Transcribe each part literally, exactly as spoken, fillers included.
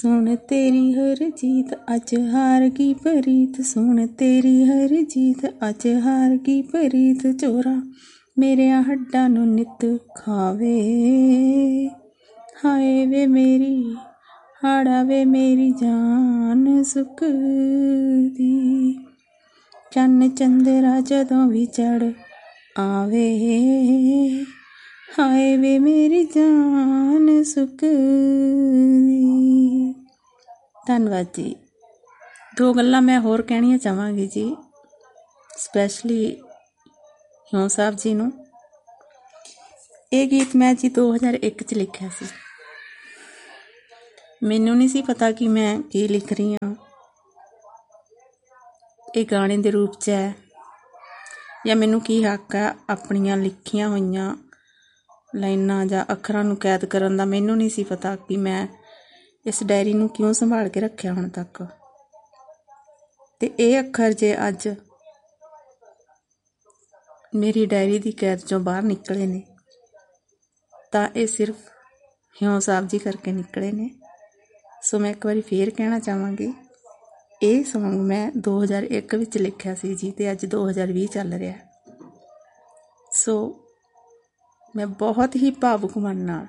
ਸੁਣ ਤੇਰੀ ਹਰ ਜੀਤ ਅੱਜ ਹਾਰ ਗਈ ਪ੍ਰੀਤ, ਸੁਣ ਤੇਰੀ ਹਰ ਜੀਤ ਅੱਜ ਹਾਰ ਗਈ ਪ੍ਰੀਤ, ਚੋਰਾ ਮੇਰਿਆਂ ਹੱਡਾਂ ਨੂੰ ਨਿੱਤ ਖਾਵੇ, ਹਾਏ ਵੇ ਮੇਰੀ ਹਾੜਾ ਵੇ ਮੇਰੀ ਜਾਨ ਸੁੱਕਦੀ, ਚੰਨ ਚੰਦਰਾ ਜਦੋਂ ਵੀ ਚੜ ਆਵੇ, ਹਾਏ ਵੇ ਮੇਰੀ ਜਾਨ ਸੁੱਕਦੀ। ਧੰਨਵਾਦ ਜੀ। ਦੋ ਗੱਲਾਂ ਮੈਂ ਹੋਰ ਕਹਿਣੀਆਂ ਚਾਹਾਂਗੀ ਜੀ, ਸਪੈਸ਼ਲੀ ਹਿਉਂ ਸਾਹਿਬ ਜੀ ਨੂੰ। ਇਹ ਗੀਤ ਮੈਂ ਜੀ ਦੋ ਹਜ਼ਾਰ ਇੱਕ 'ਚ ਲਿਖਿਆ ਸੀ। ਮੈਨੂੰ ਨਹੀਂ ਸੀ ਪਤਾ ਕਿ ਮੈਂ ਕੀ ਲਿਖ ਰਹੀ ਹਾਂ, ਇਹ ਗਾਣੇ ਦੇ ਰੂਪ 'ਚ ਹੈ ਜਾਂ ਮੈਨੂੰ ਕੀ ਹੱਕ ਹੈ ਆਪਣੀਆਂ ਲਿਖੀਆਂ ਹੋਈਆਂ ਲਾਈਨਾਂ ਜਾਂ ਅੱਖਰਾਂ ਨੂੰ ਕੈਦ ਕਰਨ ਦਾ। ਮੈਨੂੰ ਨਹੀਂ ਸੀ ਪਤਾ ਕਿ ਮੈਂ ਇਸ ਡਾਇਰੀ ਨੂੰ ਕਿਉਂ ਸੰਭਾਲ ਕੇ ਰੱਖਿਆ ਹੁਣ ਤੱਕ। ਅਤੇ ਇਹ ਅੱਖਰ ਜੇ ਅੱਜ ਮੇਰੀ ਡਾਇਰੀ ਦੀ ਕੈਦ 'ਚੋਂ ਬਾਹਰ ਨਿਕਲੇ ਨੇ ਤਾਂ ਇਹ ਸਿਰਫ ਹਿਉਂ ਸਾਹਿਬ ਜੀ ਕਰਕੇ ਨਿਕਲੇ ਨੇ। ਸੋ ਮੈਂ ਇੱਕ ਵਾਰੀ ਫੇਰ ਕਹਿਣਾ ਚਾਹਾਂਗੀ, ਇਹ ਸੌਂਗ ਮੈਂ ਦੋ ਹਜ਼ਾਰ ਇੱਕ ਵਿੱਚ ਲਿਖਿਆ ਸੀ ਜੀ, ਅਤੇ ਅੱਜ ਦੋ ਹਜ਼ਾਰ ਵੀਹ ਚੱਲ ਰਿਹਾ। ਸੋ ਮੈਂ ਬਹੁਤ ਹੀ ਭਾਵੁਕ ਮਨ ਨਾਲ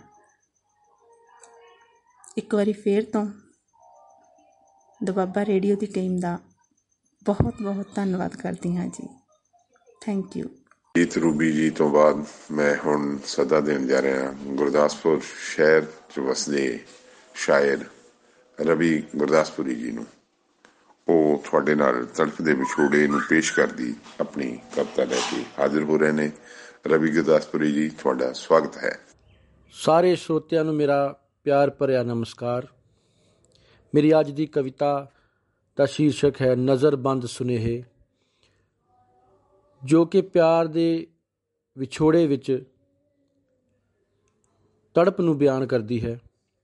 ਇੱਕ ਵਾਰੀ ਫੇਰ ਤੋਂ ਦੁਆਬਾ ਰੇਡੀਓ ਦੀ ਟੀਮ ਦਾ ਬਹੁਤ ਬਹੁਤ ਧੰਨਵਾਦ ਕਰਦੀ ਹਾਂ ਜੀ। Thank you. ਗੀਤ ਰੂਬੀ ਜੀ ਤੋਂ ਬਾਅਦ ਮੈਂ ਹੁਣ ਸਦਾ ਦੇਣ ਜਾ ਰਿਹਾ ਗੁਰਦਾਸਪੁਰ ਸ਼ਹਿਰ 'ਚ ਵਸਦੇ ਸ਼ਾਇਰ ਰਵੀ ਗੁਰਦਾਸਪੁਰੀ ਜੀ ਨੂੰ। ਉਹ ਤੁਹਾਡੇ ਨਾਲ ਤੜਫਦੇ ਵਿਛੋੜੇ ਨੂੰ ਪੇਸ਼ ਕਰਦੀ ਆਪਣੀ ਕਵਿਤਾ ਲੈ ਕੇ ਹਾਜ਼ਰ ਹੋ ਰਹੇ ਨੇ। ਰਵੀ ਗੁਰਦਾਸਪੁਰੀ ਜੀ, ਤੁਹਾਡਾ ਸਵਾਗਤ ਹੈ। ਸਾਰੇ ਸਰੋਤਿਆਂ ਨੂੰ ਮੇਰਾ ਪਿਆਰ ਭਰਿਆ ਨਮਸਕਾਰ। ਮੇਰੀ ਅੱਜ ਦੀ ਕਵਿਤਾ ਦਾ ਸ਼ੀਰਸ਼ਕ ਹੈ ਨਜ਼ਰਬੰਦ ਸੁਨੇਹੇ, ਜੋ ਕਿ ਪਿਆਰ ਦੇ ਵਿਛੋੜੇ ਵਿੱਚ ਤੜਪ ਨੂੰ ਬਿਆਨ ਕਰਦੀ ਹੈ।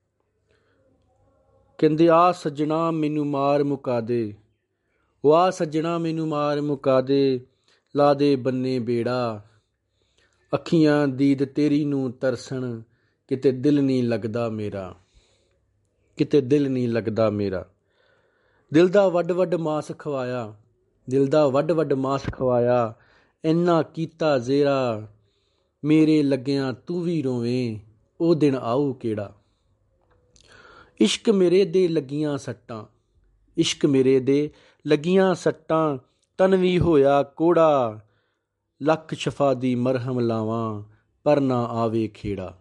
ਕਹਿੰਦੇ ਆ ਸੱਜਣਾ ਮੈਨੂੰ ਮਾਰ ਮੁਕਾ ਦੇ, ਉਹ ਆ ਸੱਜਣਾ ਮੈਨੂੰ ਮਾਰ ਮੁਕਾ ਦੇ, ਲਾ ਦੇ ਬੰਨੇ ਬੇੜਾ, ਅੱਖੀਆਂ ਦੀਦ ਤੇਰੀ ਨੂੰ ਤਰਸਣ, ਕਿਤੇ ਦਿਲ ਨਹੀਂ ਲੱਗਦਾ ਮੇਰਾ, ਕਿਤੇ ਦਿਲ ਨਹੀਂ ਲੱਗਦਾ ਮੇਰਾ। ਦਿਲ ਦਾ ਵੱਡ ਵੱਡ ਮਾਸ ਖਵਾਇਆ, ਦਿਲ ਦਾ ਵੱਡ ਵੱਡ ਮਾਸ ਖਵਾਇਆ, ਇੰਨਾ ਕੀਤਾ ਜ਼ੇਰਾ, ਮੇਰੇ ਲੱਗਿਆਂ ਤੂੰ ਵੀ ਰੋਵੇਂ, ਉਹ ਦਿਨ ਆਊ ਕਿਹੜਾ। ਇਸ਼ਕ ਮੇਰੇ ਦੇ ਲੱਗੀਆਂ ਸੱਟਾਂ, ਇਸ਼ਕ ਮੇਰੇ ਦੇ ਲੱਗੀਆਂ ਸੱਟਾਂ, ਤਨ ਵੀ ਹੋਇਆ ਕੋੜਾ, ਲੱਖ ਸ਼ਫਾ ਦੀ ਮਰਹਮ ਲਾਵਾਂ, ਪਰ ਨਾ ਆਵੇ ਖੇੜਾ।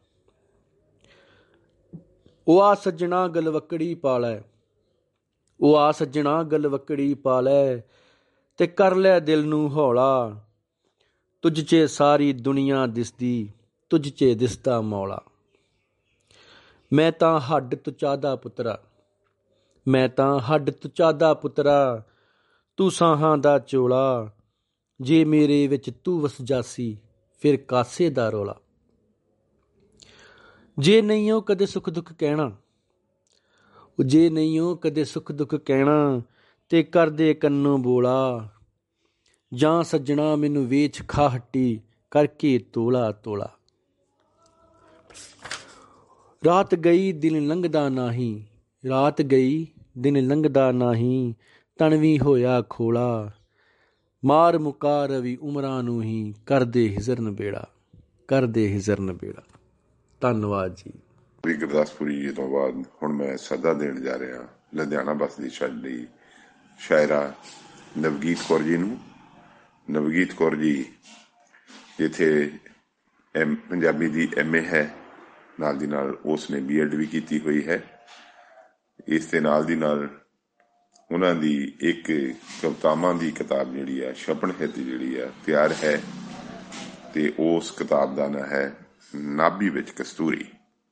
ਉਹ ਆ ਸੱਜਣਾ ਗਲਵੱਕੜੀ ਪਾ ਲੈ, ਉਹ ਆ ਸੱਜਣਾ ਗਲਵੱਕੜੀ ਪਾ ਲੈ, ਤੇ ਕਰ ਲੈ ਦਿਲ ਨੂੰ ਹੌਲਾ, ਤੁਝ 'ਚ ਸਾਰੀ ਦੁਨੀਆ ਦਿਸਦੀ, ਤੁਝ 'ਚ ਦਿਸਦਾ ਮੌਲਾ। ਮੈਂ ਤਾਂ ਹੱਡ ਤੁਚਾਦਾ ਪੁੱਤਰਾ, ਮੈਂ ਤਾਂ ਹੱਡ ਤੁਚਾਦਾ ਪੁੱਤਰਾ, ਤੂੰ ਸਾਹਾਂ ਦਾ ਚੋਲਾ, ਜੇ ਮੇਰੇ ਵਿੱਚ ਤੂੰ ਵਸ ਜਾਸੀ, ਫਿਰ ਕਾਸੇ ਦਾ ਰੌਲਾ। ਜੇ ਨਹੀਂ ਉਹ ਕਦੇ ਸੁੱਖ ਦੁੱਖ ਕਹਿਣਾ, ਜੇ ਨਹੀਂ ਉਹ ਕਦੇ ਸੁੱਖ ਦੁੱਖ ਕਹਿਣਾ, ਤੇ ਕਰਦੇ ਕੰਨੋਂ ਬੋਲਾ, ਜਾਂ ਸੱਜਣਾ ਮੈਨੂੰ ਵੇਚ ਖਾ ਹੱਟੀ, ਕਰਕੇ ਤੋਲਾ ਤੋਲਾ। ਰਾਤ ਗਈ ਦਿਨ ਲੰਘਦਾ ਨਾਹੀਂ, ਰਾਤ ਗਈ ਦਿਨ ਲੰਘਦਾ ਨਾਹੀਂ, ਤਣ ਵੀ ਹੋਇਆ ਖੋਲਾ, ਮਾਰ ਮੁਕਾ ਰਵੀ ਉਮਰਾਂ ਨੂੰ ਹੀ, ਕਰਦੇ ਹਿਜ਼ਰ ਨਬੇੜਾ, ਕਰਦੇ ਹਿਜ਼ਰ ਨਬੇੜਾ। ਧੰਨਵਾਦ ਜੀ। ਰਵੀ ਗੁਰਦਾਸਪੁਰੀ ਜੀ ਤੋਂ ਬਾਅਦ ਹੁਣ ਮੈਂ ਸੱਦਾ ਦੇਣ ਜਾ ਰਿਹਾ ਲੁਧਿਆਣਾ ਬਸਦੀ ਸਾਡੀ ਸ਼ਾਇਰਾ ਨਵਗੀਤ ਕੌਰ ਜੀ ਨੂੰ। ਨਵਗੀਤ ਕੌਰ ਜੀ ਜਿੱਥੇ M Punjabi the M A ਹੈ, ਨਾਲ ਦੀ ਨਾਲ ਉਸ ਨੇ ਬੀ ਐਡ ਵੀ ਕੀਤੀ ਹੋਈ ਹੈ। ਇਸ ਦੇ ਨਾਲ ਦੀ ਨਾਲ ਉਹਨਾਂ ਦੀ ਇੱਕ ਕਵਿਤਾਵਾਂ ਦੀ ਕਿਤਾਬ ਜਿਹੜੀ ਹੈ ਛਪਣ ਹਿੱਤ ਜਿਹੜੀ ਹੈ ਤਿਆਰ ਹੈ, ਤੇ ਉਸ ਕਿਤਾਬ ਦਾ ਨਾਂ ਹੈ ਨਾਭੀ ਵਿੱਚ ਕਸਤੂਰੀ।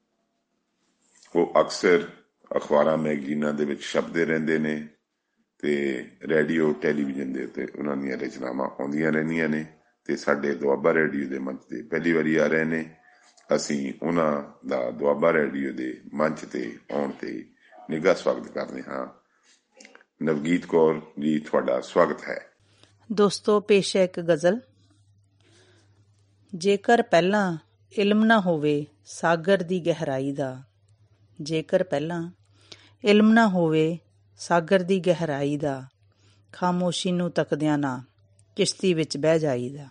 ਉਹ ਅਕਸਰ ਅਖਬਾਰਾਂ ਮੈਗਜ਼ੀਨਾਂ ਦੇ ਵਿੱਚ ਛਪਦੇ ਰਹਿੰਦੇ ਨੇ, ਤੇ ਰੇਡੀਓ ਟੈਲੀਵਿਜ਼ਨ ਦੇ ਉੱਤੇ ਉਹਨਾਂ ਦੀਆਂ ਰਚਨਾਵਾਂ ਆਉਂਦੀਆਂ ਰਹਿੰਦੀਆਂ ਨੇ, ਤੇ ਸਾਡੇ ਦੁਆਬਾ ਰੇਡੀਓ ਦੇ ਮੰਚ 'ਤੇ ਪਹਿਲੀ ਵਾਰੀ ਆ ਰਹੇ ਨੇ। ਅਸੀਂ ਉਹਨਾਂ ਦਾ ਦੁਆਬਾ ਰੇਡੀਓ ਦੇ ਮੰਚ 'ਤੇ ਆਉਣ 'ਤੇ ਨਿੱਘਾ ਸਵਾਗਤ ਕਰਦੇ ਹਾਂ। ਨਵਗੀਤ ਕੌਰ ਜੀ, ਤੁਹਾਡਾ ਸਵਾਗਤ ਹੈ। ਦੋਸਤੋ, ਪੇਸ਼ ਹੈ ਇੱਕ ਗਜ਼ਲ। ਜੇਕਰ ਪਹਿਲਾਂ ਇਲਮ ਨਾ ਹੋਵੇ ਸਾਗਰ ਦੀ ਗਹਿਰਾਈ ਦਾ, ਜੇਕਰ ਪਹਿਲਾਂ ਇਲਮ ਨਾ ਹੋਵੇ ਸਾਗਰ ਦੀ ਗਹਿਰਾਈ ਦਾ, ਖਾਮੋਸ਼ੀ ਨੂੰ ਤੱਕਦਿਆਂ ਨਾ ਕਿਸ਼ਤੀ ਵਿੱਚ ਬਹਿ ਜਾਈਦਾ।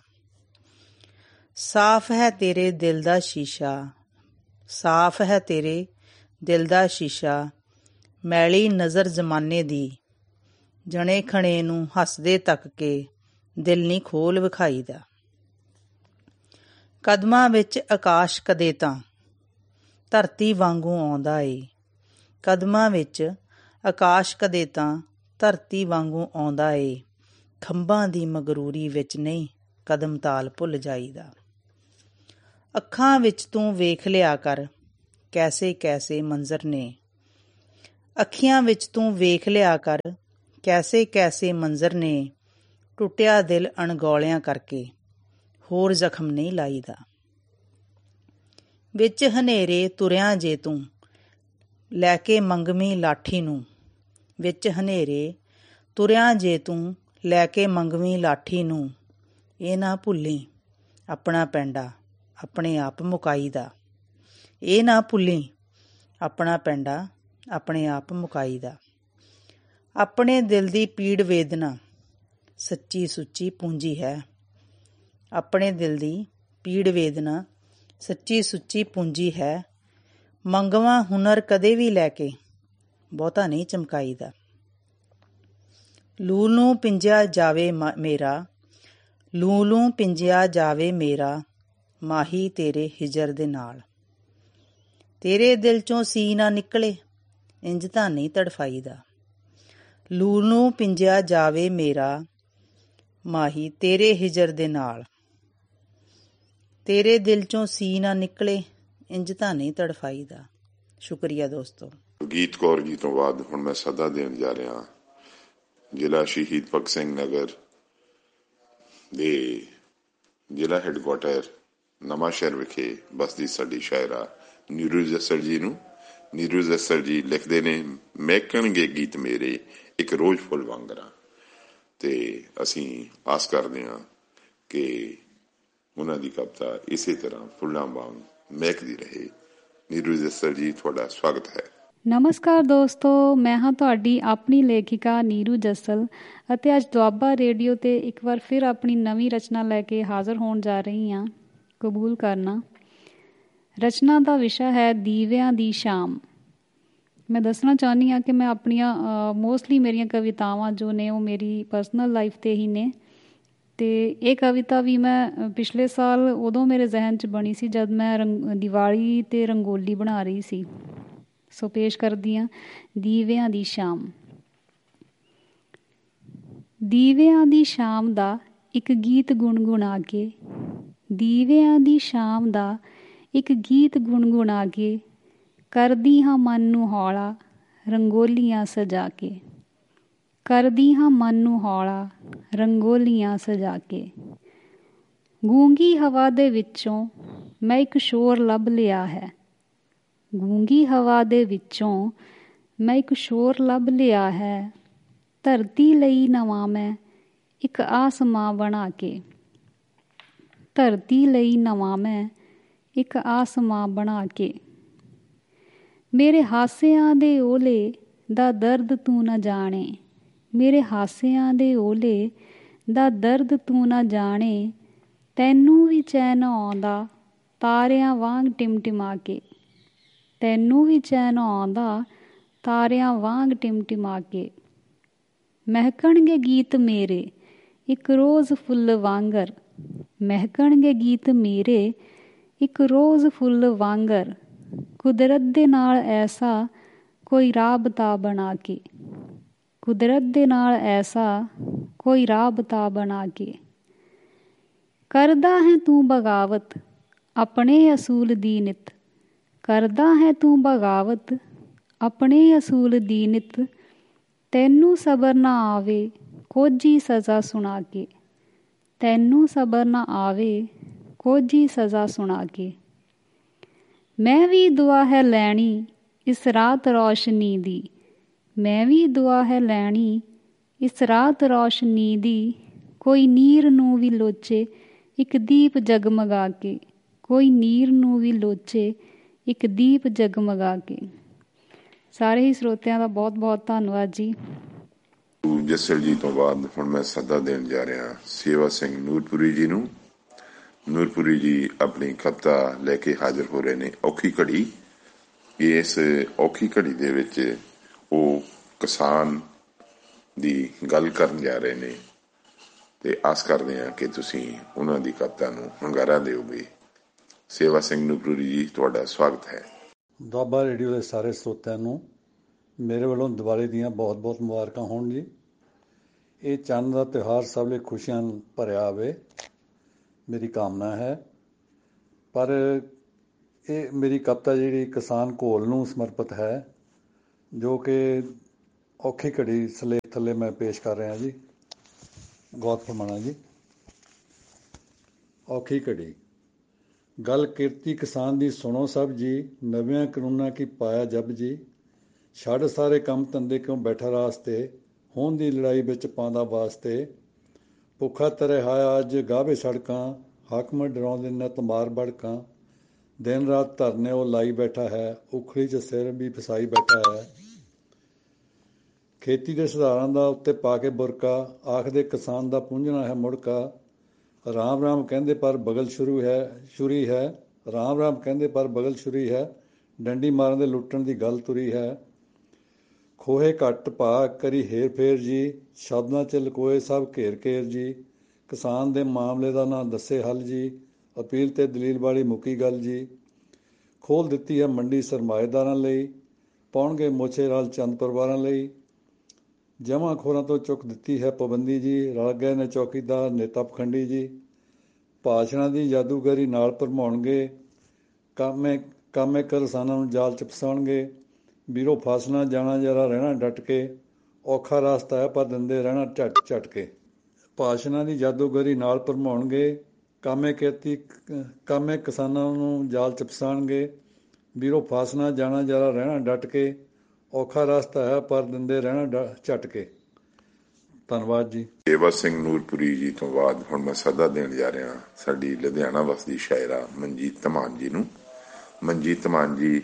ਸਾਫ਼ ਹੈ ਤੇਰੇ ਦਿਲ ਦਾ ਸ਼ੀਸ਼ਾ, ਸਾਫ਼ ਹੈ ਤੇਰੇ ਦਿਲ ਦਾ ਸ਼ੀਸ਼ਾ, ਮੈਲੀ ਨਜ਼ਰ ਜ਼ਮਾਨੇ ਦੀ, ਜਣੇ ਖਣੇ ਨੂੰ ਹੱਸਦੇ ਤੱਕ ਕੇ ਦਿਲ ਨਹੀਂ ਖੋਲ ਵਿਖਾਈਦਾ। ਕਦਮਾਂ ਵਿੱਚ ਆਕਾਸ਼ ਕਦੇ ਤਾਂ ਧਰਤੀ ਵਾਂਗੂ ਆਉਂਦਾ ਏ, ਕਦਮਾਂ ਵਿੱਚ ਆਕਾਸ਼ ਕਦੇ ਤਾਂ ਧਰਤੀ ਵਾਂਗੂ ਆਉਂਦਾ ਏ, ਖੰਭਾਂ ਦੀ ਮਗਰੂਰੀ ਵਿੱਚ ਨਹੀਂ ਕਦਮ ਤਾਲ ਭੁੱਲ ਜਾਈਦਾ। ਅੱਖਾਂ ਵਿੱਚ ਤੂੰ ਵੇਖ ਲਿਆ ਕਰ ਕੈਸੇ ਕੈਸੇ ਮੰਜ਼ਰ ਨੇ, ਅੱਖੀਆਂ ਵਿੱਚ ਤੂੰ ਵੇਖ ਲਿਆ ਕਰ ਕੈਸੇ ਕੈਸੇ ਮੰਜ਼ਰ ਨੇ, ਟੁੱਟਿਆ ਦਿਲ ਅਣਗੌਲਿਆਂ ਕਰਕੇ ਹੋਰ ਜ਼ਖਮ ਨਹੀਂ ਲਾਈਦਾ। ਵਿੱਚ ਹਨੇਰੇ ਤੁਰਿਆ ਜੇ ਤੂੰ ਲੈ ਕੇ ਮੰਗਵੀਂ ਲਾਠੀ ਨੂੰ, ਵਿੱਚ ਹਨੇਰੇ ਤੁਰਿਆ ਜੇ ਤੂੰ ਲੈ ਕੇ ਮੰਗਵੀਂ ਲਾਠੀ ਨੂੰ, ਇਹ ਨਾ ਭੁੱਲੀ ਆਪਣਾ ਪੈਂਡਾ ਆਪਣੇ ਆਪ ਮੁਕਾਈਦਾ, ਇਹ ਨਾ ਭੁੱਲੀ ਆਪਣਾ ਪੈਂਡਾ ਆਪਣੇ ਆਪ ਮੁਕਾਈਦਾ। ਆਪਣੇ ਦਿਲ ਦੀ ਪੀੜ ਵੇਦਨਾ ਸੱਚੀ ਸੁੱਚੀ ਪੂੰਜੀ ਹੈ, ਆਪਣੇ ਦਿਲ ਦੀ ਪੀੜ ਵੇਦਨਾ ਸੱਚੀ ਸੁੱਚੀ ਪੂੰਜੀ ਹੈ, ਮੰਗਵਾ ਹੁਨਰ ਕਦੇ ਵੀ ਲੈ ਕੇ ਬਹੁਤਾ ਨਹੀਂ ਚਮਕਾਈਦਾ। ਲੂ ਨੂੰ ਪਿੰਜਿਆ ਜਾਵੇ ਮੇਰਾ, ਲੂ ਲੂ ਪਿੰਜਿਆ ਜਾਵੇ ਮੇਰਾ, ਮਾਹੀ ਤੇਰੇ ਹਿਜਰ ਦੇ ਨਾਲ, ਤੇਰੇ ਦਿਲ ਚੋਂ ਸੀ ਨਾ ਨਿਕਲੇ ਇੰਝ ਤਾਂ ਨਹੀਂ ਤੜਫਾਈਦਾ। ਲੂ ਨੂੰ ਪਿੰਜਿਆ ਜਾਵੇ ਮੇਰਾ, ਮਾਹੀ ਤੇਰੇ ਹਿਜਰ ਦੇ ਨਾਲ, ਤੇਰੇ ਦਿਲ ਚੋਂ ਸੀ ਨਾ ਨਿਕਲੇ ਇੰਝ ਤਾਂ ਨਹੀਂ ਤੜਫਾਈਦਾ। ਸ਼ੁਕਰੀਆ ਦੋਸਤੋ। ਗੀਤ ਕੌਰ ਜੀ ਤੋਂ ਬਾਅਦ ਹੁਣ ਮੈਂ ਸਦਾ ਦੇਣ ਜਾ ਰਿਹਾ ਜ਼ਿਲ੍ਹਾ ਸ਼ਹੀਦ ਭਗਤ ਸਿੰਘ ਨਗਰ ਦੇ ਜ਼ਿਲ੍ਹਾ ਹੈਡਕੁਆਟਰ ਨਵਾਂ ਸ਼ਹਿਰ ਵਿਖੇ ਬਸਦੀ ਸਾਡੀ ਸ਼ਾਇਰਾ ਨੀਰੂ ਜੱਸਰ ਜੀ ਨੂੰ। ਨੀਰੂ ਜੱਸਰ ਜੀ ਲਿਖਦੇ ਨੇ, ਮਹਿਕਣਗੇ ਗੀਤ ਮੇਰੇ ਇੱਕ ਰੋਜ਼ ਫੁੱਲ ਵਾਂਗਰਾਂ, ਤੇ ਅਸੀਂ ਆਸ ਕਰਦੇ ਹਾਂ ਕਿ ਉਹਨਾਂ ਦੀ ਕਵਿਤਾ ਇਸੇ ਤਰ੍ਹਾਂ ਫੁੱਲਾਂ ਵਾਂਗ ਮਹਿਕਦੀ ਰਹੇ। ਨੀਰੂ ਜੱਸਰ ਜੀ, ਤੁਹਾਡਾ ਸਵਾਗਤ ਹੈ। ਨਮਸਕਾਰ ਦੋਸਤੋ, ਮੈਂ ਹਾਂ ਤੁਹਾਡੀ ਆਪਣੀ ਲੇਖਿਕਾ ਨੀਰੂ ਜੱਸਲ ਅਤੇ ਅੱਜ ਦੁਆਬਾ ਰੇਡੀਓ 'ਤੇ ਇੱਕ ਵਾਰ ਫਿਰ ਆਪਣੀ ਨਵੀਂ ਰਚਨਾ ਲੈ ਕੇ ਹਾਜ਼ਰ ਹੋਣ ਜਾ ਰਹੀ ਹਾਂ। ਕਬੂਲ ਕਰਨਾ। ਰਚਨਾ ਦਾ ਵਿਸ਼ਾ ਹੈ ਦੀਵਿਆਂ ਦੀ ਸ਼ਾਮ। ਮੈਂ ਦੱਸਣਾ ਚਾਹੁੰਦੀ ਹਾਂ ਕਿ ਮੈਂ ਆਪਣੀਆਂ ਮੋਸਟਲੀ ਮੇਰੀਆਂ ਕਵਿਤਾਵਾਂ ਜੋ ਨੇ ਉਹ ਮੇਰੀ ਪਰਸਨਲ ਲਾਈਫ 'ਤੇ ਹੀ ਨੇ, ਅਤੇ ਇਹ ਕਵਿਤਾ ਵੀ ਮੈਂ ਪਿਛਲੇ ਸਾਲ ਉਦੋਂ ਮੇਰੇ ਜ਼ਿਹਨ 'ਚ ਬਣੀ ਸੀ ਜਦ ਮੈਂ ਰੰਗ ਦੀਵਾਲੀ 'ਤੇ ਰੰਗੋਲੀ ਬਣਾ ਰਹੀ ਸੀ। ਸੋ ਪੇਸ਼ ਕਰਦੀ ਹਾਂ ਦੀਵਿਆਂ ਦੀ ਸ਼ਾਮ। ਦੀਵਿਆਂ ਦੀ ਸ਼ਾਮ ਦਾ ਇੱਕ ਗੀਤ ਗੁਣਗੁਣਾ ਕੇ, ਦੀਵਿਆਂ ਦੀ ਸ਼ਾਮ ਦਾ ਇੱਕ ਗੀਤ ਗੁਣਗੁਣਾ ਕੇ, ਕਰਦੀ ਹਾਂ ਮਨ ਨੂੰ ਹੌਲਾ ਰੰਗੋਲੀਆਂ ਸਜਾ ਕੇ, ਕਰਦੀ ਹਾਂ ਮਨ ਨੂੰ ਹੌਲਾ ਰੰਗੋਲੀਆਂ ਸਜਾ ਕੇ। ਗੂੰਗੀ ਹਵਾ ਦੇ ਵਿੱਚੋਂ ਮੈਂ ਇੱਕ ਸ਼ੋਰ ਲੱਭ ਲਿਆ ਹੈ, ਗੂੰਗੀ ਹਵਾ ਦੇ ਵਿੱਚੋਂ ਮੈਂ ਇੱਕ ਸ਼ੋਰ ਲੱਭ ਲਿਆ ਹੈ, ਧਰਤੀ ਲਈ ਨਵਾਂ ਮੈਂ ਇੱਕ ਆਸਮਾਂ ਬਣਾ ਕੇ, ਧਰਤੀ ਲਈ ਨਵਾਂ ਮੈਂ ਇੱਕ ਆਸਮਾਂ ਬਣਾ ਕੇ। ਮੇਰੇ ਹਾਸਿਆਂ ਦੇ ਓਲੇ ਦਾ ਦਰਦ ਤੂੰ ਨਾ ਜਾਣੇ, ਮੇਰੇ ਹਾਸਿਆਂ ਦੇ ਓਲੇ ਦਾ ਦਰਦ ਤੂੰ ਨਾ ਜਾਣੇ, ਤੈਨੂੰ ਵੀ ਚੈਨ ਆਉਂਦਾ ਤਾਰਿਆਂ ਵਾਂਗ ਟਿਮਟਿਮਾ ਕੇ, ਤੈਨੂੰ ਵੀ ਚੈਨ ਆਉਂਦਾ ਤਾਰਿਆਂ ਵਾਂਗ ਟਿਮਟਿਮਾ ਕੇ। ਮਹਿਕਣਗੇ ਗੀਤ ਮੇਰੇ ਇੱਕ ਰੋਜ਼ ਫੁੱਲ ਵਾਂਗਰ, ਮਹਿਕਣਗੇ ਗੀਤ ਮੇਰੇ ਇੱਕ ਰੋਜ਼ ਫੁੱਲ ਵਾਂਗਰ, ਕੁਦਰਤ ਦੇ ਨਾਲ ਐਸਾ ਕੋਈ ਰਾਬਤਾ ਬਣਾ ਕੇ, ਕੁਦਰਤ ਦੇ ਨਾਲ ਐਸਾ ਕੋਈ ਰਾਬਤਾ ਬਣਾ ਕੇ। ਕਰਦਾ ਹੈ ਤੂੰ ਬਗਾਵਤ ਆਪਣੇ ਅਸੂਲ ਦੀ ਨਿਤ, ਕਰਦਾ ਹੈ ਤੂੰ ਬਗਾਵਤ ਆਪਣੇ ਅਸੂਲ ਦੀ ਨਿਤ, ਤੈਨੂੰ ਸਬਰ ਨਾ ਆਵੇ ਕੋਝੀ ਸਜ਼ਾ ਸੁਣਾ ਕੇ, ਤੈਨੂੰ ਸਬਰ ਨਾ ਆਵੇ ਕੋਝੀ ਸਜ਼ਾ ਸੁਣਾ ਕੇ। ਮੈਂ ਵੀ ਦੁਆ ਹੈ ਲੈਣੀ ਇਸ ਰਾਤ ਰੌਸ਼ਨੀ ਦੀ, ਮੈਂ ਵੀ ਦੁਆ ਹੈ ਲੈਣੀ ਇਸ ਰਾਤ ਰੌਸ਼ਨੀ ਦੀ, ਕੋਈ ਨੀਰ ਨੂੰ ਵੀ ਲੋਚੇ ਇੱਕ ਦੀਪ ਜਗਮਗਾ ਕੇ, ਕੋਈ ਨੀਰ ਨੂੰ ਵੀ ਲੋਚੇ ਇੱਕ ਦੀਪ ਜਗਮਗਾ ਕੇ। ਸਾਰੇ ਹੀ ਸਰੋਤਿਆਂ ਦਾ ਬਹੁਤ ਬਹੁਤ ਧੰਨਵਾਦ ਜੀ। ਜੱਸਲ ਜੀ ਤੋਂ ਬਾਅਦ ਹੁਣ ਮੈਂ ਸੱਦਾ ਦੇਣ ਜਾ ਰਿਹਾ ਸੇਵਾ ਸਿੰਘ ਨੂਰਪੁਰੀ ਜੀ ਨੂੰ। ਨੂਰਪੁਰੀ ਜੀ ਆਪਣੀ ਕਵਿਤਾ ਲੈ ਕੇ ਹਾਜ਼ਰ ਹੋ ਰਹੇ ਨੇ, ਔਖੀ ਘੜੀ। ਇਸ ਔਖੀ ਘੜੀ ਦੇ ਵਿੱਚ ਉਹ ਕਿਸਾਨ ਦੀ ਗੱਲ ਕਰਨ ਜਾ ਰਹੇ ਨੇ ਤੇ ਆਸ ਕਰਦੇ ਹਾਂ ਕਿ ਤੁਸੀਂ ਉਹਨਾਂ ਦੀ ਕਵਿਤਾ ਨੂੰ ਹੁੰਗਾਰਾ ਦਿਓਗੇ। ਸੇਵਾ ਸਿੰਘ ਨੂਰਪੁਰੀ ਜੀ, ਤੁਹਾਡਾ ਸਵਾਗਤ ਹੈ। ਦੁਆਬਾ ਰੇਡੀਓ ਦੇ ਸਾਰੇ ਸਰੋਤਿਆਂ ਨੂੰ ਮੇਰੇ ਵੱਲੋਂ ਦੀਵਾਲੀ ਦੀਆਂ ਬਹੁਤ ਬਹੁਤ ਮੁਬਾਰਕਾਂ ਹੋਣ ਜੀ। ਇਹ ਚੰਨ ਦਾ ਤਿਉਹਾਰ ਸਭ ਲਈ ਖੁਸ਼ੀਆਂ ਭਰਿਆ ਆਵੇ, ਮੇਰੀ ਕਾਮਨਾ ਹੈ। ਪਰ ਇਹ ਮੇਰੀ ਕਵਿਤਾ ਜਿਹੜੀ ਕਿਸਾਨ ਘੋਲ ਨੂੰ ਸਮਰਪਿਤ ਹੈ, ਜੋ ਕਿ ਔਖੀ ਘੜੀ ਸਲੇਖ ਥੱਲੇ ਮੈਂ ਪੇਸ਼ ਕਰ ਰਿਹਾ ਜੀ। ਗੌਰ ਫਰਮਾਣਾ ਜੀ। ਔਖੀ ਘੜੀ। ਗੱਲ ਕਿਰਤੀ ਕਿਸਾਨ ਦੀ ਸੁਣੋ ਸਭ ਜੀ, ਨਵਿਆਂ ਕਾਨੂੰਨਾਂ ਕੀ ਪਾਇਆ ਜਬ ਜੀ। ਛੱਡ ਸਾਰੇ ਕੰਮ ਧੰਦੇ ਕਿਉਂ ਬੈਠਾ ਰਾਸਤੇ, ਹੋਣ ਦੀ ਲੜਾਈ ਵਿੱਚ ਪਾਉਂਦਾ ਵਾਸਤੇ। ਭੁੱਖਾ ਤਰੇ ਹਾਇਆ ਅੱਜ ਗਾਵੇ ਸੜਕਾਂ, ਹਾਕਮ ਡਰਾਉਂਦੇ ਨਿਤ ਮਾਰ ਬੜਕਾਂ। ਦਿਨ ਰਾਤ ਧਰਨੇ ਉਹ ਲਾਈ ਬੈਠਾ ਹੈ, ਉਖਲੀ 'ਚ ਸਿਰ ਵੀ ਫਸਾਈ ਬੈਠਾ ਹੈ। ਖੇਤੀ ਦੇ ਸੁਧਾਰਾਂ ਦਾ ਉੱਤੇ ਪਾ ਕੇ ਬੁਰਕਾ, ਆਖਦੇ ਕਿਸਾਨ ਦਾ ਪੂੰਝਣਾ ਹੈ ਮੁੜਕਾ। ਰਾਮ ਰਾਮ ਕਹਿੰਦੇ ਪਰ ਬਗਲ ਸ਼ੁਰੂ ਹੈ ਛੁਰੀ ਹੈ, ਰਾਮ ਰਾਮ ਕਹਿੰਦੇ ਪਰ ਬਗਲ ਛੁਰੀ ਹੈ। ਡੰਡੀ ਮਾਰਨ ਦੇ ਲੁੱਟਣ ਦੀ ਗੱਲ ਤੁਰੀ ਹੈ। ਖੋਹੇ ਘੱਟ ਭਾ ਕਰੀ ਹੇਰ ਫੇਰ ਜੀ, ਸ਼ਬਦਾਂ 'ਚ ਲਕੋਏ ਸਭ ਘੇਰ ਘੇਰ ਜੀ। ਕਿਸਾਨ ਦੇ ਮਾਮਲੇ ਦਾ ਨਾ ਦੱਸੇ ਹੱਲ ਜੀ, ਅਪੀਲ ਤੇ ਦਲੀਲ ਵਾਲੀ ਮੁੱਕੀ ਗੱਲ ਜੀ। ਖੋਲ੍ਹ ਦਿੱਤੀ ਹੈ ਮੰਡੀ ਸਰਮਾਏਦਾਰਾਂ ਲਈ, ਪਾਉਣਗੇ ਮੋਛੇ ਰਲ ਚੰਦ ਪਰਿਵਾਰਾਂ ਲਈ। ਜਮ੍ਹਾਂ ਖੋਰਾਂ ਤੋਂ ਚੁੱਕ ਦਿੱਤੀ ਹੈ ਪਾਬੰਦੀ ਜੀ, ਰਲ ਗਏ ਨੇ ਚੌਕੀਦਾਰ ਨੇਤਾ ਪਖੰਡੀ ਜੀ। ਭਾਸ਼ਣਾਂ ਦੀ ਜਾਦੂਗਰੀ ਨਾਲ ਭਰਮਾਉਣਗੇ, ਕਾਮੇ ਕਾਮੇ ਕਿਸਾਨਾਂ ਨੂੰ ਜਾਲ 'ਚ ਫਸਾਉਣਗੇ। ਵੀਰੋ ਫਸਣਾ ਜਾਣਾ ਜਰਾ ਰਹਿਣਾ ਡਟ ਕੇ, ਔਖਾ ਰਸਤਾ ਹੈ ਪਰ ਦਿੰਦੇ ਰਹਿਣਾ ਝਟ ਝਟ ਕੇ। ਭਾਸ਼ਣਾਂ ਦੀ ਜਾਦੂਗਰੀ ਨਾਲ ਭਰਮਾਉਣਗੇ, ਕਾਮੇ ਖੇਤੀ ਕਾਮੇ ਕਿਸਾਨਾਂ ਨੂੰ ਜਾਲ 'ਚ ਫਸਾਉਣਗੇ। ਵੀਰੋ ਫਸਣਾ ਜਾਣਾ ਜਰਾ ਰਹਿਣਾ ਡਟ ਕੇ, ਔਖਾ ਰਸਤਾ ਹੈ ਪਰ ਦਿੰਦੇ ਰਹਿਣਾ ਝਟ ਕੇ। ਧੰਨਵਾਦ ਜੀ। ਸੇਵਾ ਸਿੰਘ ਨੂਰਪੁਰੀ ਜੀ ਤੋਂ ਬਾਅਦ ਹੁਣ ਮੈਂ ਸੱਦਾ ਦੇਣ ਜਾ ਰਿਹਾ ਸਾਡੀ ਲੁਧਿਆਣਾ ਵਸਦੀ ਸ਼ਾਇਰਾ ਮਨਜੀਤ ਧਮਾਨ ਜੀ ਨੂੰ। ਮਨਜੀਤ ਧਮਾਨ ਜੀ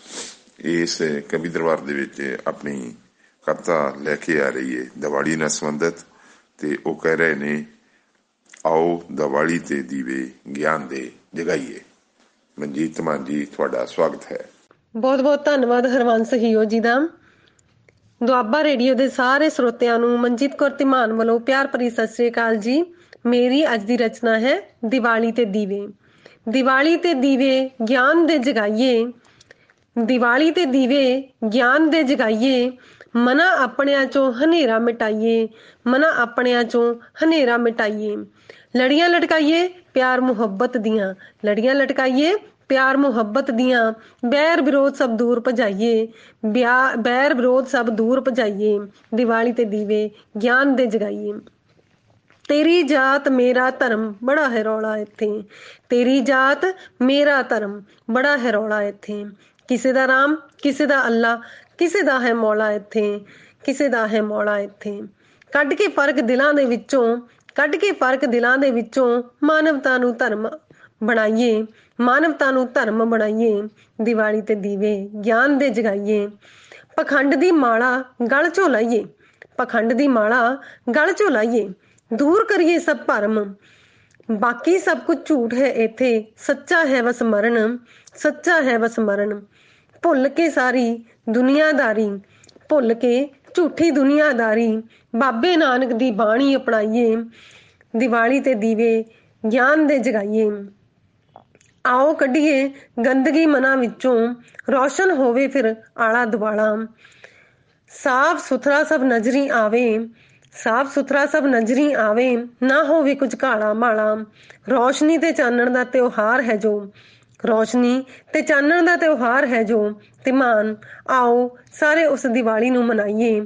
ਇਸ ਕਵੀ ਦਰਬਾਰ ਦੇ ਵਿੱਚ ਆਪਣੀ ਕਵਿਤਾ ਲੈ ਕੇ ਆ ਰਹੀ ਹੈ ਦੀਵਾਲੀ ਨਾਲ ਸੰਬੰਧਿਤ, ਤੇ ਉਹ ਕਹਿ ਰਹੇ ਨੇ, ਆਓ ਦੀਵਾਲੀ ਤੇ ਦੀਵੇ ਗਿਆਨ ਦੇ ਜਗਾਈਏ। ਮਨਜੀਤ ਧਮਾਨ ਜੀ, ਤੁਹਾਡਾ ਸਵਾਗਤ ਹੈ। ਬਹੁਤ ਬਹੁਤ ਧੰਨਵਾਦ ਹਰਵੰਸ ਹੀਓ ਜੀ ਦਾ। ਦੁਆਬਾ ਰੇਡੀਓ ਦੇ ਸਾਰੇ ਸਰੋਤਿਆਂ ਨੂੰ ਮਨਜੀਤ ਕੌਰ ਧਮਾਨ ਵੱਲੋਂ ਪਿਆਰ ਭਰੀ ਸਤਿ ਸ੍ਰੀ ਅਕਾਲ ਜੀ। ਮੇਰੀ ਅੱਜ ਦੀ ਰਚਨਾ ਹੈ ਦੀਵਾਲੀ ਤੇ ਦੀਵੇ। ਦੀਵਾਲੀ ਤੇ ਦੀਵੇ ਗਿਆਨ ਦੇ ਜਗਾਈਏ, ਦੀਵਾਲੀ ਤੇ ਦੀਵੇ ਗਿਆਨ ਦੇ ਜਗਾਈਏ। ਮਨਾਂ ਆਪਣਿਆਂ ਚੋਂ ਹਨੇਰਾ ਮਿਟਾਈਏ, ਮਨਾਂ ਆਪਣਿਆਂ ਚੋਂ ਹਨੇਰਾ ਮਿਟਾਈਏ। ਲੜੀਆਂ ਲਟਕਾਈਏ ਪਿਆਰ ਮੁਹੱਬਤ ਦੀਆਂ, ਲੜੀਆਂ ਲਟਕਾਈਏ ਪਿਆਰ ਮੁਹੱਬਤ ਦੀਆਂ। ਬੈਰ ਵਿਰੋਧ ਸਭ ਦੂਰ ਭਜਾਈਏ, ਬੈਰ ਵਿਰੋਧ ਸਭ ਦੂਰ ਭਜਾਈਏ। ਦੀਵਾਲੀ ਤੇ ਦੀਵੇ ਗਿਆਨ ਦੇ ਜਗਾਈਏ। ਤੇਰੀ ਜਾਤ ਮੇਰਾ ਧਰਮ ਬੜਾ ਹੈ ਰੌਲਾ ਇੱਥੇ, ਤੇਰੀ ਜਾਤ ਮੇਰਾ ਧਰਮ ਬੜਾ ਹੈ ਰੌਲਾ ਇੱਥੇ। ਕਿਸੇ ਦਾ ਰਾਮ ਕਿਸੇ ਦਾ ਅੱਲਾ, ਕਿਸੇ ਦਾ ਹੈ ਮੌਲਾ ਇੱਥੇ, ਕਿਸੇ ਦਾ ਹੈ ਮੌਲਾ ਇੱਥੇ। ਕੱਢ ਕੇ ਫਰਕ ਦਿਲਾਂ ਦੇ ਵਿੱਚੋਂ, ਕੱਢ ਕੇ ਫਰਕ ਦਿਲਾਂ ਦੇ ਵਿੱਚੋਂ, ਮਾਨਵਤਾ ਨੂੰ ਧਰਮ ਬਣਾਈਏ, ਮਾਨਵਤਾ ਨੂੰ ਧਰਮ ਬਣਾਈਏ। ਦੀਵਾਲੀ ਤੇ ਦੀਵੇ ਗਿਆਨ ਦੇ ਜਗਾਈਏ। ਪਖੰਡ ਦੀ ਮਾਲਾ ਗਲ ਚੋਂ ਲਾਈਏ, ਪਖੰਡ ਦੀ ਮਾਲਾ ਗਲ ਚੋਂ ਲਾਈਏ। ਦੂਰ ਕਰੀਏ ਸਭ ਭਰਮ, ਬਾਕੀ ਸਭ ਕੁਝ ਝੂਠ ਹੈ ਇੱਥੇ, ਸੱਚਾ ਹੈ ਬਸ ਮਰਨ, ਸੱਚਾ ਹੈ ਬਸ ਮਰਨ। ਭੁੱਲ ਕੇ ਸਾਰੀ ਦੁਨੀਆਦਾਰੀ, ਭੁੱਲ ਕੇ ਝੂਠੀ ਦੁਨੀਆਦਾਰੀ। ਬਾਬੇ ਨਾਨਕ ਦੀ ਬਾਣੀ ਅਪਣਾਈਏ। ਦੀਵਾਲੀ ਤੇ ਦੀਵੇ ਗਿਆਨ ਦੇ ਜਗਾਈਏ। ਆਓ ਕੱਢੀਏ ਗੰਦਗੀ ਮਨਾਂ ਵਿੱਚੋਂ, ਰੌਸ਼ਨ ਹੋਵੇ ਫਿਰ ਆਲਾ ਦੁਆਲਾ। ਸਾਫ ਸੁਥਰਾ ਸਭ ਨਜ਼ਰੀ ਆਵੇ, ਸਾਫ ਸੁਥਰਾ ਸਭ ਨਜ਼ਰੀ ਆਵੇ। ਨਾ ਹੋਵੇ ਕੁਝ ਕਾਲਾ ਮਾਲਾ। ਰੌਸ਼ਨੀ ਤੇ ਚਾਨਣ ਦਾ ਤਿਉਹਾਰ ਹੈ ਜੋ, ਰੌਸ਼ਨੀ ਤੇ ਚਾਨਣ ਦਾ ਤਿਉਹਾਰ ਹੈ ਜੋ। ਧਮਾਨ ਆਓ ਸਾਰੇ ਉਸ ਦੀਵਾਲੀ ਨੂੰ ਮਨਾਈਏ।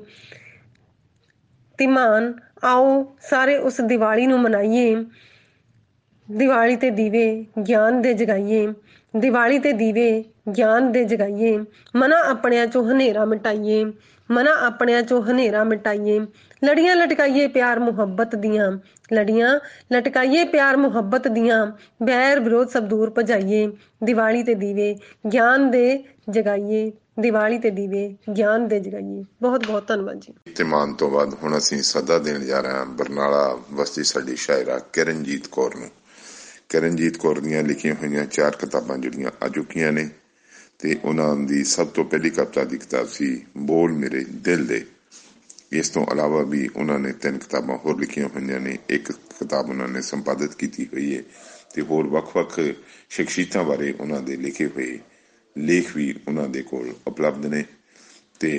ਧਮਾਨ ਆਓ ਸਾਰੇ ਉਸ ਦੀਵਾਲੀ ਨੂੰ ਮਨਾਈਏ। ਦੀਵਾਲੀ ਤੇ ਦੀਵੇ ਗਿਆਨ ਦੇ ਜਗਾਈਏ। ਦੀਵਾਲੀ ਤੇ ਦੀਵੇ ਗਿਆਨ ਦੇ ਜਗਾਈਏ, ਮਨਾਂ ਆਪਣਿਆਂ ਚੋਂ ਹਨੇਰਾ ਮਿਟਾਈਏ, ਮਨਾਂ ਆਪਣਿਆਂ ਚੋਂ ਹਨੇਰਾ ਮਿਟਾਈਏ, ਲੜੀਆਂ ਲਟਕਾਈਏ ਪਿਆਰ ਮੁਹੱਬਤ ਦੀਆਂ, ਲੜੀਆਂ ਲਟਕਾਈਏ ਪਿਆਰ ਮੁਹੱਬਤ ਦੀਆਂ, ਬੈਰ ਵਿਰੋਧ ਸਭ ਦੂਰ ਭਜਾਈਏ, ਦੀਵਾਲੀ ਤੇ ਦੀਵੇ ਗਿਆਨ ਦੇ ਜਗਾਈਏ, ਦੀਵਾਲੀ ਤੇ ਦੀਵੇ ਗਿਆਨ ਦੇ ਜਗਾਈਏ। ਬਹੁਤ ਬਹੁਤ ਧੰਨਵਾਦ ਜੀ। ਇਤਮਾਨ ਤੋਂ ਬਾਅਦ ਹੁਣ ਅਸੀਂ ਸੱਦਾ ਦੇਣ ਜਾ ਰਹੇ ਹਾਂ ਬਰਨਾਲਾ ਵਸਤੀ ਸਾਡੀ ਸ਼ਾਇਰਾ ਕਿਰਨਜੀਤ ਕੌਰ ਨੂੰ। ਕਿਰਨਜੀਤ ਕੌਰ ਦੀਆਂ ਲਿਖੀਆਂ ਹੋਈਆਂ ਚਾਰ ਕਿਤਾਬਾਂ ਜਿਹੜੀਆਂ ਆ ਚੁੱਕੀਆਂ ਨੇ, ਤੇ ਉਹਨਾਂ ਦੀ ਸਭ ਤੋਂ ਪਹਿਲੀ ਕਵਿਤਾ ਦੀ ਕਿਤਾਬ ਸੀ ਬੋਲ ਮੇਰੇ ਦਿਲ ਦੇ। ਇਸ ਤੋਂ ਇਲਾਵਾ ਵੀ ਉਹਨਾਂ ਨੇ ਤਿੰਨ ਕਿਤਾਬਾਂ ਹੋਰ ਲਿਖੀਆਂ ਹੋਈਆਂ ਨੇ। ਇੱਕ ਕਿਤਾਬ ਉਹਨਾਂ ਨੇ ਸੰਪਾਦਿਤ ਕੀਤੀ ਹੋਈ ਹੈ, ਤੇ ਹੋਰ ਵੱਖ ਵੱਖ ਸ਼ਖਸੀਅਤਾਂ ਬਾਰੇ ਉਹਨਾਂ ਦੇ ਲਿਖੇ ਹੋਏ ਲੇਖ ਵੀ ਉਹਨਾਂ ਦੇ ਕੋਲ ਉਪਲਬਧ ਨੇ। ਤੇ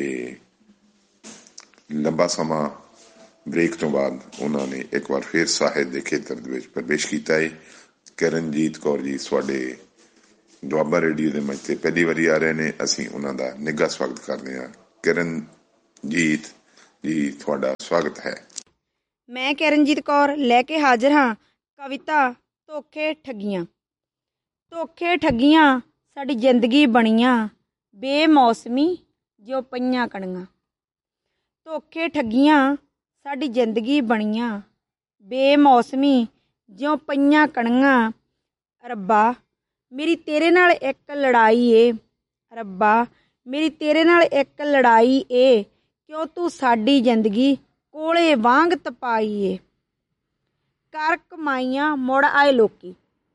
ਲੰਬਾ ਸਮਾਂ ਬ੍ਰੇਕ ਤੋਂ ਬਾਅਦ ਉਹਨਾਂ ਨੇ ਇੱਕ ਵਾਰ ਫਿਰ ਸਾਹਿਤ ਦੇ ਖੇਤਰ ਦੇ ਵਿੱਚ ਪ੍ਰਵੇਸ਼ ਕੀਤਾ ਹੈ। ਕਿਰਨਜੀਤ ਕੌਰ ਜੀ ਤੁਹਾਡੇ ਦੁਆਬਾ ਰੇਡੀਓ ਦੇ ਮੰਚ ਤੇ ਪਹਿਲੀ ਵਾਰੀ ਆ ਰਹੇ ਨੇ। ਅਸੀਂ ਉਹਨਾਂ ਦਾ ਨਿੱਘਾ ਸਵਾਗਤ ਕਰਦੇ ਹਾਂ। ਕਿਰਨਜੀਤ ਜੀ ਤੁਹਾਡਾ ਸਵਾਗਤ ਹੈ। ਮੈਂ ਕਿਰਨਜੀਤ ਕੌਰ ਲੈ ਕੇ ਹਾਜ਼ਰ ਹਾਂ ਕਵਿਤਾ ਧੋਖੇ ਠੱਗੀਆਂ। ਧੋਖੇ ਠੱਗੀਆਂ ਸਾਡੀ ਜ਼ਿੰਦਗੀ ਬਣੀਆਂ, ਬੇਮੌਸਮੀ ਜੋ ਪਈਆਂ ਕਣੀਆਂ। ਧੋਖੇ ਠੱਗੀਆਂ ਸਾਡੀ ਜ਼ਿੰਦਗੀ ਬਣੀਆਂ, ਬੇਮੌਸਮੀ ਜਿਉਂ ਪਈਆਂ ਕਣੀਆਂ। ਰੱਬਾ ਮੇਰੀ ਤੇਰੇ ਨਾਲ ਇੱਕ ਲੜਾਈ ਏ, ਰੱਬਾ ਮੇਰੀ ਤੇਰੇ ਨਾਲ ਇੱਕ ਲੜਾਈ ਏ, ਕਿਉਂ ਤੂੰ ਸਾਡੀ ਜ਼ਿੰਦਗੀ ਕੋਲੇ ਵਾਂਗ ਤਪਾਈ ਏ। ਕਰ ਕਮਾਈਆਂ ਮੁੜ ਆਏ ਲੋਕੀ,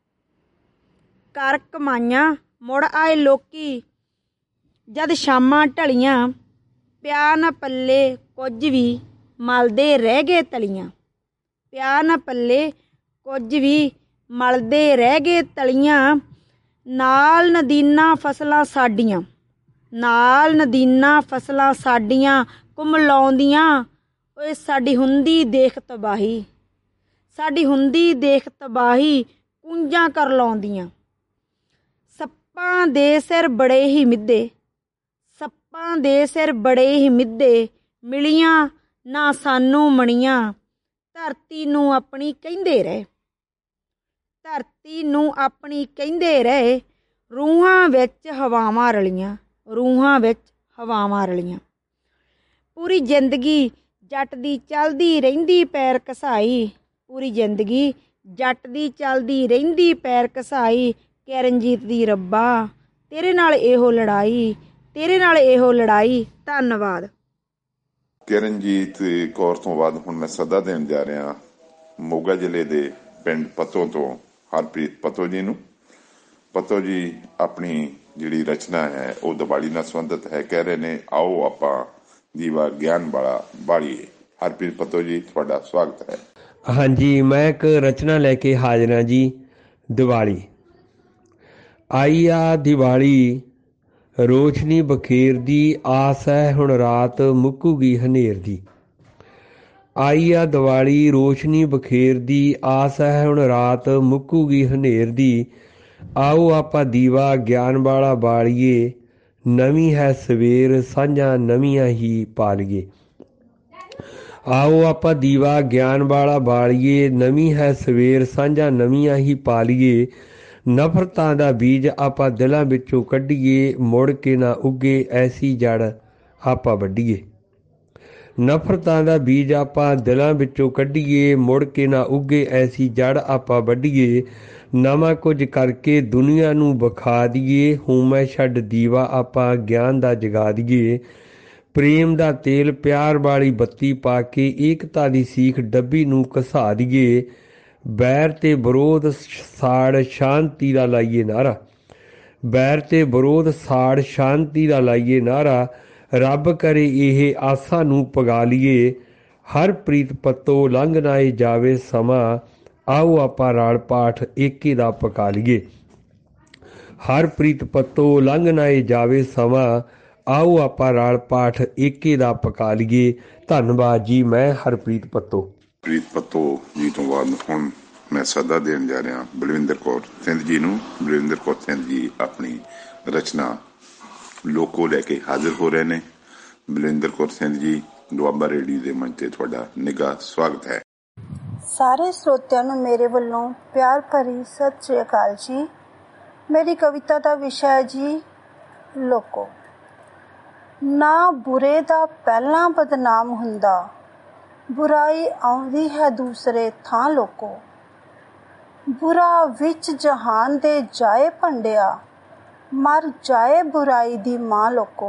ਕਰ ਕਮਾਈਆਂ ਮੁੜ ਆਏ ਲੋਕੀ, ਜਦ ਸ਼ਾਮਾਂ ਢਲੀਆਂ ਪਿਆ ਨਾ ਪੱਲੇ ਕੁਝ ਵੀ ਮਲਦੇ ਰਹਿ ਗਏ ਤਲੀਆਂ। ਪਿਆ ਨਾ ਪੱਲੇ ਕੁਝ ਵੀ ਮਲਦੇ ਰਹਿ ਗਏ ਤਲੀਆਂ। ਨਾਲ ਨਦੀਨਾਂ ਫਸਲਾਂ ਸਾਡੀਆਂ, ਨਾਲ ਨਦੀਨਾਂ ਫਸਲਾਂ ਸਾਡੀਆਂ ਕੁਮਲਾਉਂਦੀਆਂ। ਓਏ ਸਾਡੀ ਹੁੰਦੀ ਦੇਖ ਤਬਾਹੀ, ਸਾਡੀ ਹੁੰਦੀ ਦੇਖ ਤਬਾਹੀ ਕੂੰਜਾਂ ਕਰ ਲਾਉਂਦੀਆਂ। ਸੱਪਾਂ ਦੇ ਸਿਰ ਬੜੇ ਹੀ ਮਿੱਧੇ, ਸੱਪਾਂ ਦੇ ਸਿਰ ਬੜੇ ਹੀ ਮਿੱਧੇ, ਮਿਲੀਆਂ ਨਾ ਸਾਨੂੰ ਮਣੀਆਂ। ਧਰਤੀ ਨੂੰ ਆਪਣੀ ਕਹਿੰਦੇ ਰਹੇ, ਧਰਤੀ ਨੂੰ ਆਪਣੀ ਕਹਿੰਦੇ ਰਹੇ, ਰੂਹਾਂ ਵਿੱਚ ਹਵਾਵਾਂ ਰਲੀਆਂ, ਰੂਹਾਂ ਵਿੱਚ ਹਵਾਵਾਂ ਰਲੀਆਂ। ਪੂਰੀ ਜ਼ਿੰਦਗੀ ਜੱਟ ਦੀ ਚੱਲਦੀ ਰਹਿੰਦੀ ਪੈਰ ਘਸਾਈ, ਪੂਰੀ ਜ਼ਿੰਦਗੀ ਜੱਟ ਦੀ ਚੱਲਦੀ ਰਹਿੰਦੀ ਪੈਰ ਘਸਾਈ। ਕਿਰਨਜੀਤ ਦੀ ਰੱਬਾ ਤੇਰੇ ਨਾਲ ਇਹੋ ਲੜਾਈ, ਤੇਰੇ ਨਾਲ ਇਹੋ ਲੜਾਈ। ਧੰਨਵਾਦ। ਕਿਰਨਜੀਤ ਕੌਰ ਤੋਂ ਬਾਅਦ ਹੁਣ ਮੈਂ ਸੱਦਾ ਦੇਣ ਜਾ ਰਿਹਾ ਮੋਗਾ ਜ਼ਿਲ੍ਹੇ ਦੇ ਪਿੰਡ ਪੱਤੋ ਤੋਂ ਹਰਪ੍ਰੀਤ ਪੱਤੋ ਜੀ ਨੂੰ। ਪੱਤੋ ਜੀ ਆਪਣੀ ਜਿਹੜੀ ਰਚਨਾ ਹੈ ਉਹ ਦੀਵਾਲੀ ਨਾਲ ਸੰਬੰਧਿਤ ਹੈ। ਕਹਿ ਰਹੇ ਨੇ ਆਓ ਆਪਾਂ ਦੀਵਾ ਗਿਆਨ ਵਾਲਾ ਬਾਲੀਏ। ਹਰਪ੍ਰੀਤ ਪੱਤੋ ਜੀ ਤੁਹਾਡਾ ਸਵਾਗਤ ਹੈ। ਹਾਂਜੀ, ਮੈਂ ਇੱਕ ਰਚਨਾ ਲੈ ਕੇ ਹਾਜ਼ਰ ਹਾਂ ਜੀ। ਦੀਵਾਲੀ ਆਈ ਆ, ਦੀਵਾਲੀ ਰੋਸ਼ਨੀ ਬਖੇਰਦੀ, ਆਸ ਹੈ ਹੁਣ ਰਾਤ ਮੁੱਕੂਗੀ ਹਨੇਰ ਦੀ। ਆਈ ਆ ਦੀਵਾਲੀ ਰੋਸ਼ਨੀ ਬਖੇਰਦੀ, ਆਸ ਹੈ ਹੁਣ ਰਾਤ ਮੁੱਕੂਗੀ ਹਨੇਰ ਦੀ। ਆਓ ਆਪਾਂ ਦੀਵਾ ਗਿਆਨ ਵਾਲਾ ਬਾਲੀਏ, ਨਵੀਂ ਹੈ ਸਵੇਰ ਸਾਂਝਾਂ ਨਵੀਆਂ ਹੀ ਪਾਲੀਏ। ਆਓ ਆਪਾਂ ਦੀਵਾ ਗਿਆਨ ਵਾਲਾ ਬਾਲੀਏ, ਨਵੀਂ ਹੈ ਸਵੇਰ ਸਾਂਝਾਂ ਨਵੀਆਂ ਹੀ ਪਾਲੀਏ। ਨਫ਼ਰਤਾਂ ਦਾ ਬੀਜ ਆਪਾਂ ਦਿਲਾਂ ਵਿੱਚੋਂ ਕੱਢੀਏ, ਮੁੜ ਕੇ ਨਾ ਉੱਗੇ ਐਸੀ ਜੜ ਆਪਾਂ ਵੱਢੀਏ। ਨਫ਼ਰਤਾਂ ਦਾ ਬੀਜ ਆਪਾਂ ਦਿਲਾਂ ਵਿੱਚੋਂ ਕੱਢੀਏ, ਮੁੜ ਕੇ ਨਾ ਉੱਗੇ ਐਸੀ ਜੜ ਆਪਾਂ ਵੱਢੀਏ। ਨਵਾਂ ਕੁਝ ਕਰਕੇ ਦੁਨੀਆ ਨੂੰ ਵਿਖਾ ਦੀਏ, ਹਉਮੈ ਛੱਡ ਦੀਵਾ ਆਪਾਂ ਗਿਆਨ ਦਾ ਜਗਾ ਦੀਏ। ਪ੍ਰੇਮ ਦਾ ਤੇਲ ਪਿਆਰ ਵਾਲੀ ਬੱਤੀ ਪਾ ਕੇ ਏਕਤਾ ਦੀ ਸੀਖ ਡੱਬੀ ਨੂੰ ਘਸਾ ਦੀਏ। ਬੈਰ ਤੇ ਵਿਰੋਧ ਸਾੜ ਸ਼ਾਂਤੀ ਦਾ ਲਾਈਏ ਨਾਅਰਾ, ਬੈਰ ਤੇ ਵਿਰੋਧ ਸਾੜ ਸ਼ਾਂਤੀ ਦਾ ਲਾਈਏ ਨਾਅਰਾ। ਰੱਬ ਕਰੇ ਇਹ ਆਸਾਂ ਨੂੰ ਪਗਾ ਲਈਏ, ਹਰਪ੍ਰੀਤ ਪੱਤੋ ਲੰਘ ਨਾ ਏ ਜਾਵੇ ਸਮਾਂ। ਆਓ ਆਪਾਂ ਰਾਲ ਪਾਠ ਏਕੇ ਦਾ ਪਕਾ ਲਈਏ। ਹਰਪ੍ਰੀਤ ਪੱਤੋ ਲੰਘ ਨਾ ਏ ਜਾਵੇ ਸਮਾਂ, ਆਓ ਆਪਾਂ ਰਾਲ ਪਾਠ ਏਕੇ ਦਾ ਪਕਾ ਲਈਏ। ਧੰਨਵਾਦ ਜੀ। ਮੈਂ ਹਰਪ੍ਰੀਤ ਪੱਤੋ। ਪ੍ਰੀਤ ਪੱਤੋ ਜੀ ਤੋਂ ਬਾਅਦ ਹੁਣ ਮੈਂ ਸੱਦਾ ਦੇਣ ਜਾ ਰਿਹਾ ਬਲਵਿੰਦਰ ਕੌਰ ਸਿੰਧ ਜੀ ਨੂੰ। ਬਲਵਿੰਦਰ ਕੌਰ ਸਿੰਧ ਜੀ ਆਪਣੀ ਰਚਨਾ ਲੋਕੋ ਲੈ ਕੇ ਹਾਜ਼ਰ ਹੋ ਰਹੇ ਨੇ। ਬਲਵਿੰਦਰ ਕੌਰ ਸਿੰਧ ਜੀ ਦੁਆਬਾ ਰੇਡੀਓ ਦੇ ਮੰਚ ਤੇ ਤੁਹਾਡਾ ਨਿੱਘਾ ਸਵਾਗਤ ਹੈ। ਸਾਰੇ ਸਰੋਤਿਆਂ ਨੂੰ ਮੇਰੇ ਵੱਲੋਂ ਪਿਆਰ ਭਰੀ ਸਤਿ ਸ਼੍ਰੀ ਅਕਾਲ ਜੀ। ਮੇਰੀ ਕਵਿਤਾ ਦਾ ਵਿਸ਼ਾ ਹੈ ਜੀ ਲੋਕੋ। ਨਾ ਬੁਰੇ ਦਾ ਪਹਿਲਾਂ ਬਦਨਾਮ ਹੁੰਦਾ, ਬੁਰਾਈ ਆਉਂਦੀ ਹੈ ਦੂਸਰੇ ਥਾਂ ਲੋਕੋ। ਬੁਰਾ ਵਿੱਚ ਜਹਾਨ ਦੇ ਜਾਏ ਭੰਡਿਆ, ਮਰ ਜਾਏ ਬੁਰਾਈ ਦੀ ਮਾਂ ਲੋਕੋ।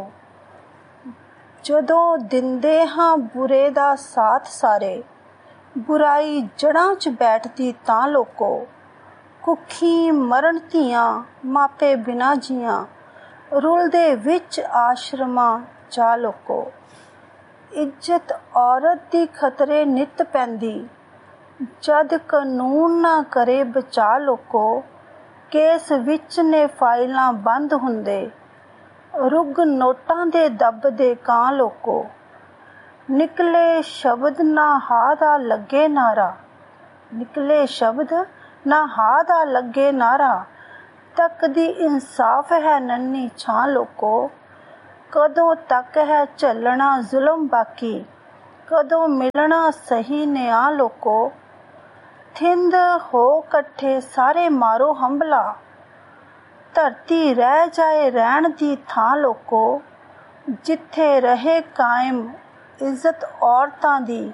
ਜਦੋਂ ਦਿੰਦੇ ਹਾਂ ਬੁਰੇ ਦਾ ਸਾਥ ਸਾਰੇ, ਬੁਰਾਈ ਜੜ੍ਹਾਂ 'ਚ ਬੈਠਦੀ ਤਾਂ ਲੋਕੋ। ਕੁੱਖੀ ਮਰਨ ਧੀਆਂ ਮਾਪੇ ਬਿਨਾਂ ਜੀਆਂ, ਰੁਲਦੇ ਵਿੱਚ ਆਸ਼ਰਮਾਂ ਜਾ ਲੋਕੋ। ਇੱਜ਼ਤ ਔਰਤ ਦੀ ਖਤਰੇ ਨਿੱਤ ਪੈਂਦੀ, ਜਦ ਕਾਨੂੰਨ ਨਾ ਕਰੇ ਬਚਾ ਲੋਕੋ। ਕੇਸ ਵਿੱਚ ਨੇ ਫਾਈਲਾਂ ਬੰਦ ਹੁੰਦੇ, ਰੁੱਗ ਨੋਟਾਂ ਦੇ ਦੱਬਦੇ ਕਾਂ ਲੋਕੋ। ਨਿਕਲੇ ਸ਼ਬਦ ਨਾ ਹਾ ਦਾ ਲੱਗੇ ਨਾਰਾ, ਨਿਕਲੇ ਸ਼ਬਦ ਨਾ ਹਾ ਦਾ ਲੱਗੇ ਨਾਰਾ। ਤੱਕਦੀ ਇਨਸਾਫ ਹੈ ਨੰਨੀ ਛਾਂ ਲੋਕੋ। ਕਦੋਂ ਤੱਕ ਹੈ ਝੱਲਣਾ ਜ਼ੁਲਮ ਬਾਕੀ, ਕਦੋਂ ਮਿਲਣਾ ਸਹੀ ਨਿਆਂ ਲੋਕੋ। ਥਿੰਦ ਹੋ ਇਕੱਠੇ ਸਾਰੇ ਮਾਰੋ ਹੰਭਲਾ, ਧਰਤੀ ਰਹਿ ਜਾਏ ਰਹਿਣ ਦੀ ਥਾਂ ਲੋਕੋ। ਜਿੱਥੇ ਰਹੇ ਕਾਇਮ ਇੱਜ਼ਤ ਔਰਤਾਂ ਦੀ,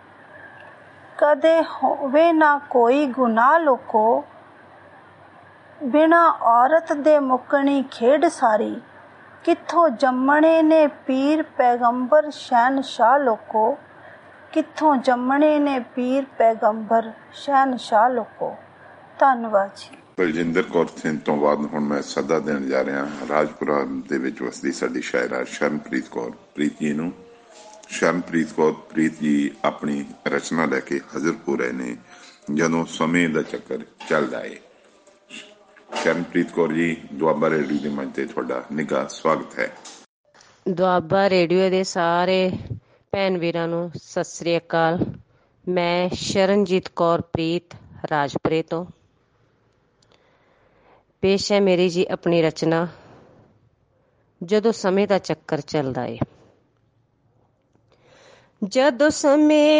ਕਦੇ ਹੋਵੇ ਨਾ ਕੋਈ ਗੁਨਾਹ ਲੋਕੋ। ਬਿਨਾਂ ਔਰਤ ਦੇ ਮੁੱਕਣੀ ਖੇਡ ਸਾਰੀ, ਕਿੱਥੋਂ ਜੰਮਣੇ ਨੇ ਪੀਰ ਪੈਗੰਬਰ ਸ਼ਹਿਨਸ਼ਾਹ ਲੋਕੋ। ਕਿੱਥੋਂ ਜੰਮਣੇ ਨੇ ਪੀਰ ਪੈਗੰਬਰ ਸ਼ਹਿਨਸ਼ਾਹ ਲੋਕੋ। ਧੰਨਵਾਦ ਜੀ। ਬਲਜਿੰਦਰ ਕੌਰ ਸਿੰਘ ਤੋਂ ਬਾਅਦ ਹੁਣ ਮੈਂ ਸੱਦਾ ਦੇਣ ਜਾ ਰਿਹਾ ਰਾਜਪੁਰਾ ਦੇ ਵਿੱਚ ਵਸਦੀ ਸਾਡੀ ਸ਼ਾਇਰਾ ਸ਼ਰਨਪ੍ਰੀਤ ਕੌਰ ਪ੍ਰੀਤ ਜੀ ਨੂੰ। ਸ਼ਰਨਪ੍ਰੀਤ ਕੌਰ ਪ੍ਰੀਤ ਜੀ ਆਪਣੀ ਰਚਨਾ ਲੈ ਕੇ ਹਾਜ਼ਰ ਹੋ ਰਹੇ ਨੇ, ਜਦੋਂ ਸਮੇਂ ਦਾ ਚੱਕਰ ਚੱਲਦਾ ਏ। ਸ਼ਰਨਪ੍ਰੀਤ ਕੌਰ ਜੀ, ਦੁਆਬਾ ਰੇਡੀਓ ਦੇ ਮੰਚ ਤੇ ਤੁਹਾਡਾ ਨਿੱਘਾ ਸਵਾਗਤ ਹੈ। ਦੁਆਬਾ ਰੇਡੀਓ ਦੇ ਸਾਰੇ ਭੈਣ ਵੀਰਾਂ ਨੂੰ ਸਤਿ ਸ੍ਰੀ ਅਕਾਲ। ਮੈਂ ਸ਼ਰਨਜੀਤ ਕੌਰ ਪ੍ਰੀਤ ਰਾਜਪੁਰੇ ਤੋਂ ਪੇਸ਼ ਹੈ ਮੇਰੀ ਜੀ ਆਪਣੀ ਰਚਨਾ ਜਦੋਂ ਸਮੇਂ ਦਾ ਚੱਕਰ ਚੱਲਦਾ ਏ। ਜਦੋਂ ਸਮੇਂ